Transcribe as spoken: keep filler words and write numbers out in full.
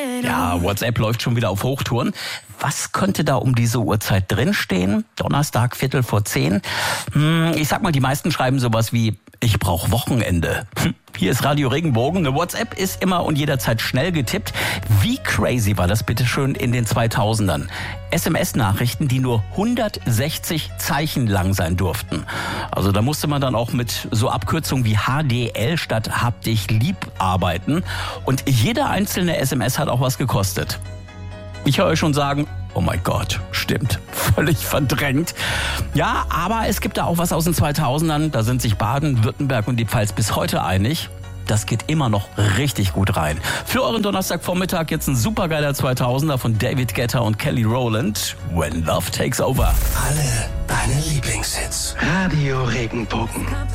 Ja, WhatsApp läuft schon wieder auf Hochtouren. Was könnte da um diese Uhrzeit drinstehen? Donnerstag, Viertel vor zehn. Hm, ich sag mal, die meisten schreiben sowas wie, ich brauche Wochenende. Hm, hier ist Radio Regenbogen. Eine WhatsApp ist immer und jederzeit schnell getippt. Wie crazy war das bitteschön in den zweitausendern? S M S-Nachrichten, die nur hundertsechzig Zeichen lang sein durften. Also da musste man dann auch mit so Abkürzungen wie H D L statt Hab dich lieb arbeiten. Und jede einzelne S M S hat auch was gekostet. Ich höre euch schon sagen, oh mein Gott, stimmt, völlig verdrängt. Ja, aber es gibt da auch was aus den zweitausendern. Da sind sich Baden, Württemberg und die Pfalz bis heute einig. Das geht immer noch richtig gut rein. Für euren Donnerstagvormittag jetzt ein supergeiler zweitausender von David Guetta und Kelly Rowland. When Love Takes Over. Alle deine Lieblingshits. Radio Regenbogen.